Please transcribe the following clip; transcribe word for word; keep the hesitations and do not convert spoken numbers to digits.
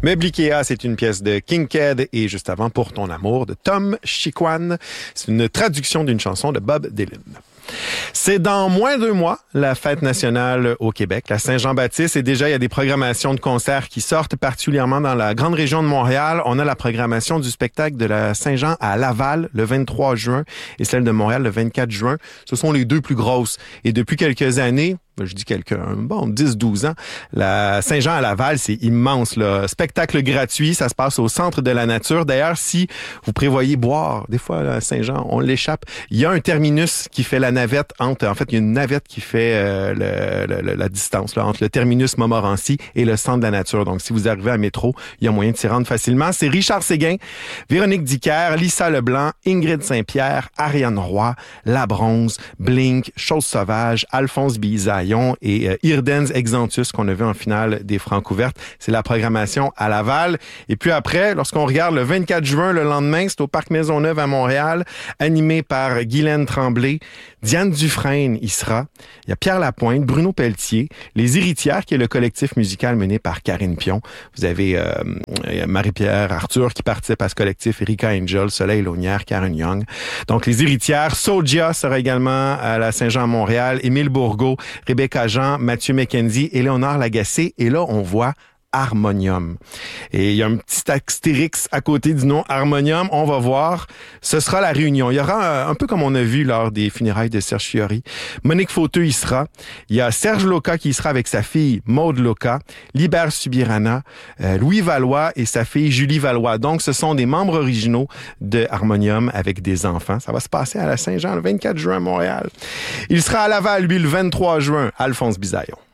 Meblikea, c'est une pièce de Kinked et juste avant Pour ton amour de Tom Chiquan. C'est une traduction d'une chanson de Bob Dylan. C'est dans moins d'un mois, la fête nationale au Québec, la Saint-Jean-Baptiste, et déjà, il y a des programmations de concerts qui sortent, particulièrement dans la grande région de Montréal. On a la programmation du spectacle de la Saint-Jean à Laval le vingt-trois juin et celle de Montréal le vingt-quatre juin. Ce sont les deux plus grosses. Et depuis quelques années, je dis quelques, bon, dix douze ans, la Saint-Jean à Laval, c'est immense, là. Spectacle gratuit, ça se passe au Centre de la Nature. D'ailleurs, si vous prévoyez boire, des fois, à Saint-Jean, on l'échappe. Il y a un terminus qui fait la navette entre, en fait, il y a une navette qui fait euh, le, le, la distance là, entre le terminus Montmorency et le Centre de la Nature. Donc, si vous arrivez à métro, il y a moyen de s'y rendre facilement. C'est Richard Séguin, Véronique Dicker, Lisa Leblanc, Ingrid Saint-Pierre, Ariane Roy, La Bronze, Blink, Chose Sauvage, Alphonse Bizaï et euh, Irdens Exantus qu'on a vu en finale des Francouvertes. C'est la programmation à Laval. Et puis après, lorsqu'on regarde le vingt-quatre juin, le lendemain, c'est au Parc Maisonneuve à Montréal, animé par Guylaine Tremblay, Diane Dufresne y sera. Il y a Pierre Lapointe, Bruno Pelletier, Les Héritières, qui est le collectif musical mené par Karine Pion. Vous avez euh, Marie-Pierre Arthur qui participe à ce collectif, Erika Angel, Soleil Launière, Karen Young. Donc Les Héritières, Soulja sera également à la Saint-Jean à Montréal, Émile Bourgault, Rebecca Jean, Mathieu McKenzie et Léonard Lagacé. Et là, on voit Harmonium. Et il y a un petit astérix à côté du nom Harmonium. On va voir. Ce sera la réunion. Il y aura un, un peu comme on a vu lors des funérailles de Serge Fiori. Monique Fauteux y sera. Il y a Serge Loca qui y sera avec sa fille Maude Loca, Libère Subirana, euh, Louis Valois et sa fille Julie Valois. Donc, ce sont des membres originaux de Harmonium avec des enfants. Ça va se passer à la Saint-Jean le vingt-quatre juin à Montréal. Il sera à Laval, lui, le vingt-trois juin, Alphonse Bisaillon.